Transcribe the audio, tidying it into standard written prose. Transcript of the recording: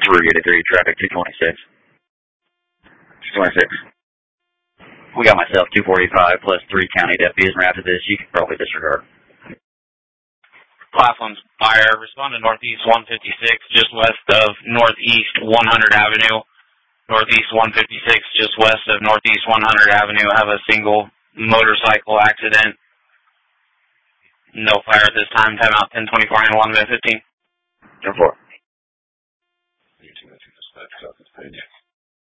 383, traffic 226. 226. We got myself 245 plus 3 county deputies, and after this, you can probably disregard. Class 1 fire, respond to Northeast 156, just west of Northeast 100 Avenue. Northeast 156, just west of Northeast 100 Avenue, have a single motorcycle accident. No fire at this time. Timeout 10:24 and 1 minute 15. 10-4.